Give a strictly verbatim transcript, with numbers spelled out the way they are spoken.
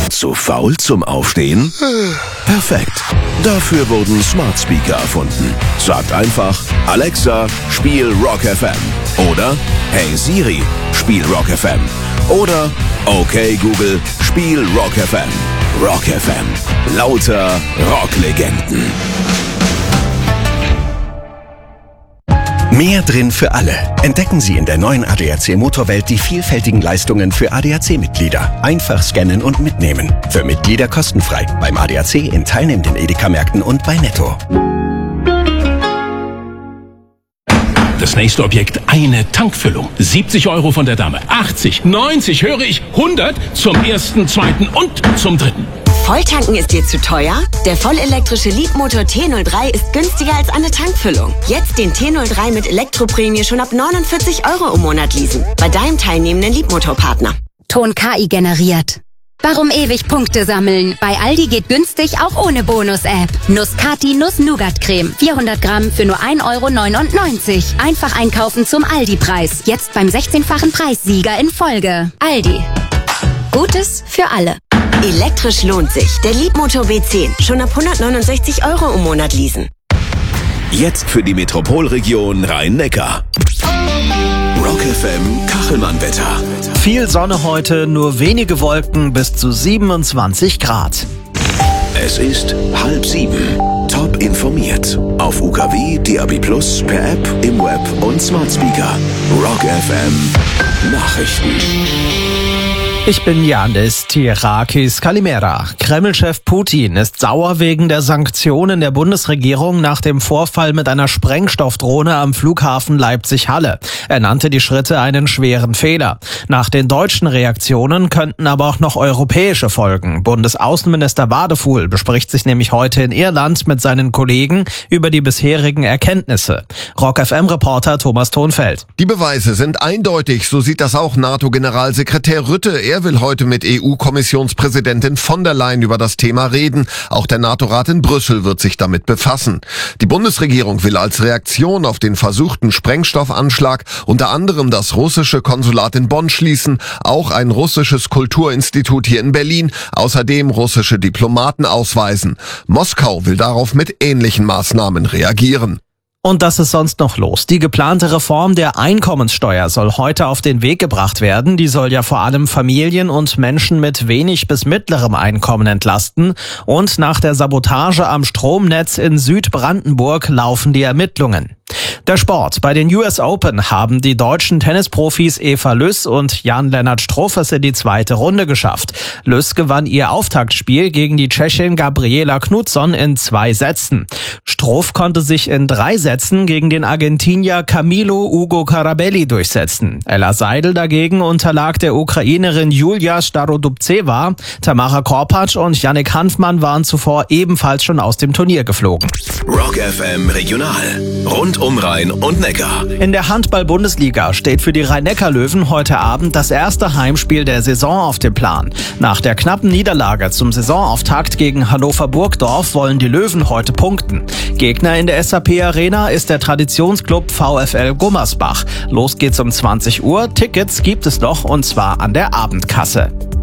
Zu faul zum Aufstehen? Perfekt. Dafür wurden Smart Speaker erfunden. Sagt einfach, Alexa, spiel Rock F M. Oder, hey Siri, spiel Rock F M. Oder, okay Google, spiel Rock F M. Rock F M. Lauter Rocklegenden. Mehr drin für alle. Entdecken Sie in der neuen A D A C Motorwelt die vielfältigen Leistungen für A D A C-Mitglieder. Einfach scannen und mitnehmen. Für Mitglieder kostenfrei. Beim A D A C in teilnehmenden Edeka-Märkten und bei Netto. Das nächste Objekt, eine Tankfüllung. siebzig Euro von der Dame. achtzig, neunzig, höre ich, hundert zum ersten, zweiten und zum dritten. Volltanken ist dir zu teuer? Der vollelektrische Leapmotor T null drei ist günstiger als eine Tankfüllung. Jetzt den T null drei mit Elektroprämie schon ab neunundvierzig Euro im Monat leasen. Bei deinem teilnehmenden Leapmotor-Partner. Ton K I generiert. Warum ewig Punkte sammeln? Bei Aldi geht günstig auch ohne Bonus-App. Nuss-Kati Nuss-Nougat-Creme. vierhundert Gramm für nur ein Euro neunundneunzig. Einfach einkaufen zum Aldi-Preis. Jetzt beim sechzehnfachen Preissieger in Folge. Aldi. Gutes für alle. Elektrisch lohnt sich. Der Leapmotor B zehn. Schon ab hundertneunundsechzig Euro im Monat leasen. Jetzt für die Metropolregion Rhein-Neckar. Rock F M Kachelmann-Wetter. Viel Sonne heute, nur wenige Wolken bis zu siebenundzwanzig Grad. Es ist halb sieben. Top informiert. Auf U K W, D A B plus, per App, im Web und Smart Speaker. Rock F M Nachrichten. Ich bin Janis Tirakis Kalimera. Kreml-Chef Putin ist sauer wegen der Sanktionen der Bundesregierung nach dem Vorfall mit einer Sprengstoffdrohne am Flughafen Leipzig-Halle. Er nannte die Schritte einen schweren Fehler. Nach den deutschen Reaktionen könnten aber auch noch europäische folgen. Bundesaußenminister Wadefuhl bespricht sich nämlich heute in Irland mit seinen Kollegen über die bisherigen Erkenntnisse. Rock F M-Reporter Thomas Thonfeld. Die Beweise sind eindeutig, so sieht das auch NATO-Generalsekretär Rutte. Er will heute mit E U-Kommissionspräsidentin von der Leyen über das Thema reden. Auch der NATO-Rat in Brüssel wird sich damit befassen. Die Bundesregierung will als Reaktion auf den versuchten Sprengstoffanschlag unter anderem das russische Konsulat in Bonn schließen, auch ein russisches Kulturinstitut hier in Berlin, außerdem russische Diplomaten ausweisen. Moskau will darauf mit ähnlichen Maßnahmen reagieren. Und das ist sonst noch los. Die geplante Reform der Einkommenssteuer soll heute auf den Weg gebracht werden. Die soll ja vor allem Familien und Menschen mit wenig bis mittlerem Einkommen entlasten. Und nach der Sabotage am Stromnetz in Südbrandenburg laufen die Ermittlungen. Der Sport. Bei den U S Open haben die deutschen Tennisprofis Eva Lüss und Jan-Lennart Struff es in die zweite Runde geschafft. Lüss gewann ihr Auftaktspiel gegen die Tschechin Gabriela Knutsson in zwei Sätzen. Struff konnte sich in drei Sätzen gegen den Argentinier Camilo Ugo Carabelli durchsetzen. Ella Seidel dagegen unterlag der Ukrainerin Julia Starodubtseva. Tamara Korpatsch und Jannik Hanfmann waren zuvor ebenfalls schon aus dem Turnier geflogen. Rock F M Regional. Rund um Rhein und Neckar. In der Handball-Bundesliga steht für die Rhein-Neckar-Löwen heute Abend das erste Heimspiel der Saison auf dem Plan. Nach der knappen Niederlage zum Saisonauftakt gegen Hannover Burgdorf wollen die Löwen heute punkten. Gegner in der S A P Arena ist der Traditionsclub VfL Gummersbach. Los geht's um zwanzig Uhr. Tickets gibt es noch und zwar an der Abendkasse.